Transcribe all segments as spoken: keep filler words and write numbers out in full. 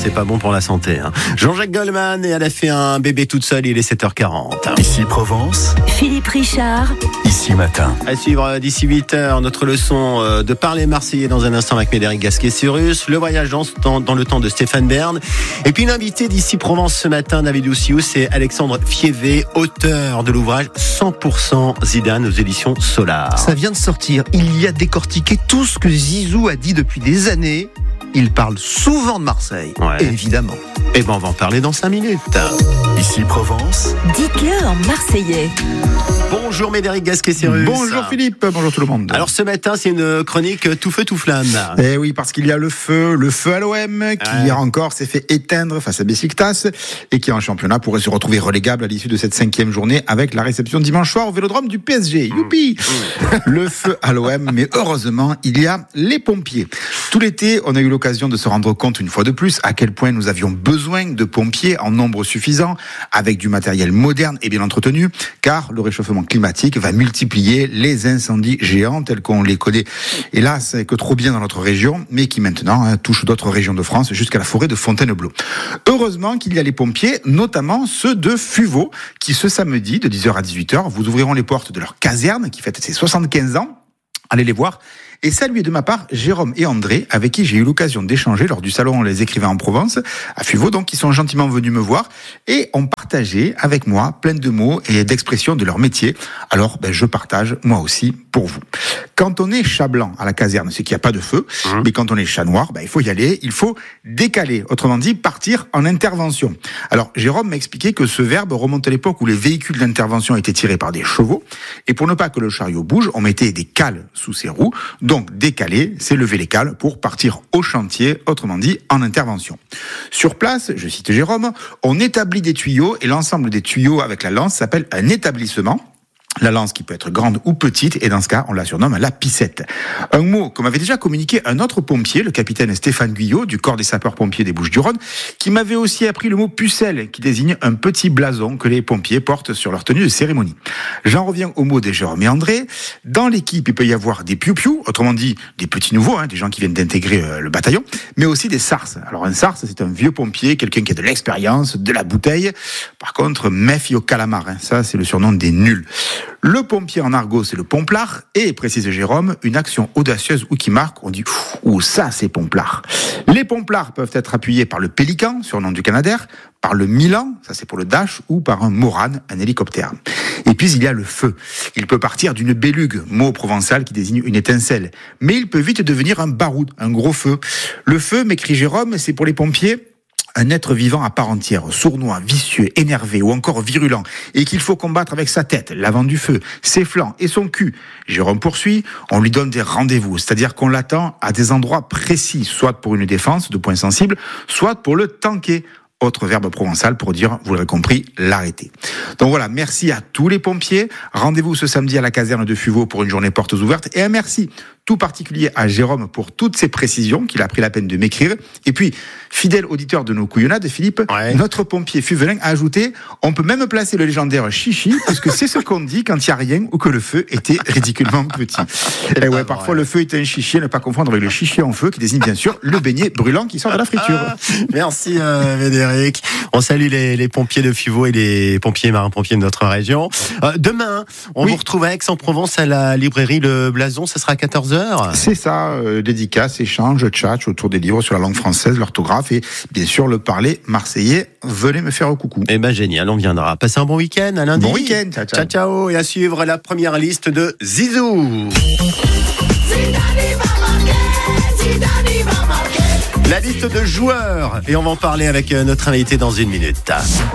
c'est pas bon pour la santé. Hein. Jean-Jacques Goldman, et elle a fait un bébé toute seule, il est sept heures quarante. Ici Provence. Philippe Richard. Ici Matin. À suivre d'ici huit heures, notre leçon de parler marseillais dans un instant avec Médéric Gasquet-Cyrus, le voyage dans, dans, dans le temps de Stéphane Bern. Et puis l'invité d'ici Provence ce matin, David Oussiou, c'est Alexandre Fievé, auteur de l'ouvrage cent pour cent Zidane aux éditions Solar. Ça vient de sortir. Il y a décortiqué tout ce que Zizou a dit depuis des années. Il parle souvent de Marseille, ouais. Évidemment. Et ben on va en parler dans cinq minutes. Ici Provence. Dites-le en marseillais. Bonjour Médéric Gasquet-Cyrus. Bonjour Philippe, bonjour tout le monde. Alors ce matin, c'est une chronique tout feu tout flamme. Eh oui, parce qu'il y a le feu, le feu à l'O M, qui ouais. hier encore s'est fait éteindre face à Beşiktaş et qui en championnat pourrait se retrouver relégable à l'issue de cette cinquième journée avec la réception dimanche soir au Vélodrome du P S G. Mmh. Youpi mmh. Le feu à l'O M, mais heureusement, il y a les pompiers. Tout l'été, on a eu l'occasion de se rendre compte une fois de plus à quel point nous avions besoin de pompiers en nombre suffisant, avec du matériel moderne et bien entretenu, car le réchauffement climatique va multiplier les incendies géants tels qu'on les connaît, hélas, que trop bien dans notre région, mais qui maintenant hein, touchent d'autres régions de France jusqu'à la forêt de Fontainebleau. Heureusement qu'il y a les pompiers, notamment ceux de Fuveau, qui ce samedi, de dix heures à dix-huit heures, vous ouvriront les portes de leur caserne, qui fête ses soixante-quinze ans. Allez les voir. Et saluer de ma part Jérôme et André, avec qui j'ai eu l'occasion d'échanger lors du salon Les Écrivains en Provence, à Fuveau, donc, qui sont gentiment venus me voir et ont partagé avec moi plein de mots et d'expressions de leur métier. Alors, ben, je partage moi aussi pour vous. Quand on est chat blanc à la caserne, c'est qu'il n'y a pas de feu, mmh. mais quand on est chat noir, ben, il faut y aller, il faut décaler, autrement dit, partir en intervention. Alors, Jérôme m'a expliqué que ce verbe remonte à l'époque où les véhicules d'intervention étaient tirés par des chevaux, et pour ne pas que le chariot bouge, on mettait des cales sous ses roues. Donc, décaler, c'est lever les cales pour partir au chantier, autrement dit, en intervention. Sur place, je cite Jérôme, on établit des tuyaux et l'ensemble des tuyaux avec la lance s'appelle un établissement. La lance qui peut être grande ou petite, et dans ce cas, on la surnomme la pissette. Un mot qu'on m'avait déjà communiqué un autre pompier, le capitaine Stéphane Guyot, du corps des sapeurs-pompiers des Bouches-du-Rhône, qui m'avait aussi appris le mot pucelle, qui désigne un petit blason que les pompiers portent sur leur tenue de cérémonie. J'en reviens au mot de Jérôme et André. Dans l'équipe, il peut y avoir des piou-piou, autrement dit, des petits nouveaux, hein, des gens qui viennent d'intégrer euh, le bataillon, mais aussi des sarces. Alors un sarce, c'est un vieux pompier, quelqu'un qui a de l'expérience, de la bouteille. Par contre, méfie au calamar, hein, ça c'est le surnom des nuls. Le pompier en argot, c'est le pomplard, et, précise Jérôme, une action audacieuse ou qui marque, on dit « Ouh, ça c'est pomplard ». Les pomplards peuvent être appuyés par le pélican, surnom du Canadair, par le milan, ça c'est pour le dash, ou par un morane, un hélicoptère. Et puis il y a le feu. Il peut partir d'une bélugue, mot provençal qui désigne une étincelle, mais il peut vite devenir un baroud, un gros feu. Le feu, m'écrit Jérôme, c'est pour les pompiers un être vivant à part entière, sournois, vicieux, énervé ou encore virulent, et qu'il faut combattre avec sa tête, l'avant du feu, ses flancs et son cul. Jérôme poursuit, on lui donne des rendez-vous, c'est-à-dire qu'on l'attend à des endroits précis, soit pour une défense de points sensibles, soit pour le tanker. Autre verbe provençal pour dire, vous l'aurez compris, l'arrêter. Donc voilà, merci à tous les pompiers. Rendez-vous ce samedi à la caserne de Fuveau pour une journée portes ouvertes. Et un merci tout particulier à Jérôme pour toutes ces précisions qu'il a pris la peine de m'écrire. Et puis, fidèle auditeur de nos couillonnades, Philippe, ouais. Notre pompier Fuvelin a ajouté, on peut même placer le légendaire chichi, parce que c'est ce qu'on dit quand il n'y a rien ou que le feu était ridiculement petit. Et ouais, parfois le feu est un chichi, ne pas confondre avec le chichi en feu, qui désigne bien sûr le beignet brûlant qui sort de la friture. Ah, merci euh, Médéric. On salue les, les pompiers de Fuveau et les pompiers marins-pompiers de notre région. Euh, demain, on oui. vous retrouve à Aix-en-Provence à la librairie Le Blason, ça sera à quatorze heures. C'est ça, euh, dédicace, échange, tchatch autour des livres sur la langue française, l'orthographe et bien sûr le parler marseillais. Venez me faire un coucou. Eh ben génial, on viendra. Passez un bon week-end, à lundi. Bon week-end, ciao, ciao. Ciao, ciao. Et à suivre la première liste de Zizou. La liste de joueurs. Et on va en parler avec notre invité dans une minute.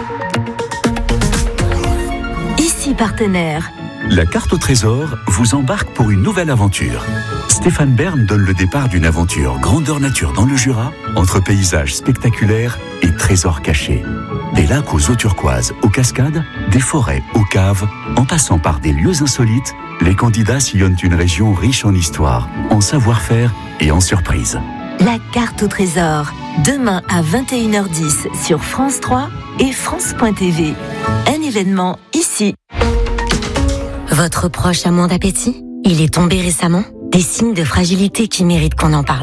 Ici partenaire. La carte au trésor vous embarque pour une nouvelle aventure. Stéphane Bern donne le départ d'une aventure grandeur nature dans le Jura, entre paysages spectaculaires et trésors cachés. Des lacs aux eaux turquoises, aux cascades, des forêts aux caves, en passant par des lieux insolites, les candidats sillonnent une région riche en histoire, en savoir-faire et en surprises. La carte au trésor, demain à vingt et une heures dix sur France trois et France point T V. Un événement ici. Votre proche a moins d'appétit ? Il est tombé récemment ? Des signes de fragilité qui méritent qu'on en parle.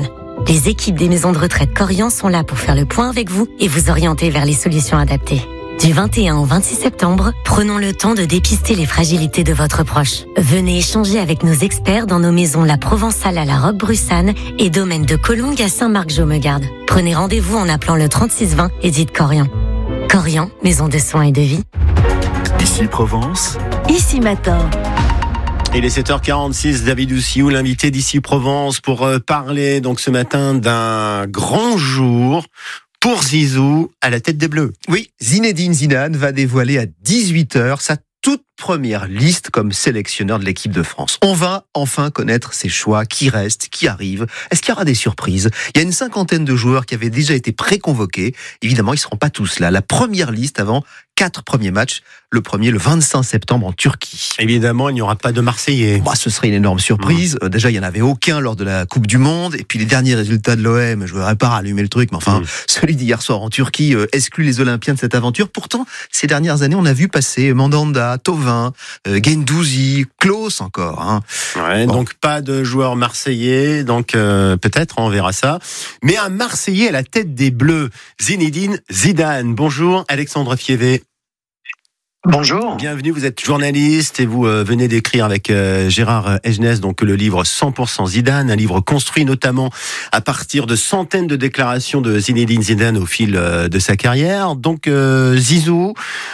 Les équipes des maisons de retraite Korian sont là pour faire le point avec vous et vous orienter vers les solutions adaptées. Du vingt et un au vingt-six septembre, prenons le temps de dépister les fragilités de votre proche. Venez échanger avec nos experts dans nos maisons La Provençale à la Roque-Brussanne et Domaine de Collongue à Saint-Marc-Jaumegarde. Prenez rendez-vous en appelant le trente-six vingt et dites Korian. Korian, maison de soins et de vie. Ici Provence, Ici Matin. Il est sept heures quarante-six, David Douciou, l'invité d'Ici Provence pour euh, parler donc ce matin d'un grand jour pour Zizou à la tête des Bleus. Oui, Zinedine Zidane va dévoiler à dix-huit heures sa toute première liste comme sélectionneur de l'équipe de France. On va enfin connaître ses choix, qui restent, qui arrivent. Est-ce qu'il y aura des surprises ? Il y a une cinquantaine de joueurs qui avaient déjà été préconvoqués. Évidemment, ils ne seront pas tous là. La première liste avant quatre premiers matchs. Le premier, le vingt-cinq septembre en Turquie. Évidemment, il n'y aura pas de Marseillais. Bah, ce serait une énorme surprise. Mmh. Euh, déjà, il n'y en avait aucun lors de la Coupe du Monde. Et puis, les derniers résultats de l'O M, je ne voudrais pas rallumer le truc, mais enfin, mmh. celui d'hier soir en Turquie euh, exclut les Olympiens de cette aventure. Pourtant, ces dernières années, on a vu passer Mandanda, Thauvin, euh, Guendouzi, Klose encore. Hein. Ouais, bon. Donc, pas de joueurs marseillais. Donc, euh, peut-être, on verra ça. Mais un Marseillais à la tête des Bleus, Zinedine Zidane. Bonjour, Alexandre Fievé. Bonjour. Bienvenue, vous êtes journaliste et vous euh, venez d'écrire avec euh, Gérard Egenès donc le livre cent pour cent Zidane, un livre construit notamment à partir de centaines de déclarations de Zinedine Zidane au fil euh, de sa carrière. Donc euh, Zizou,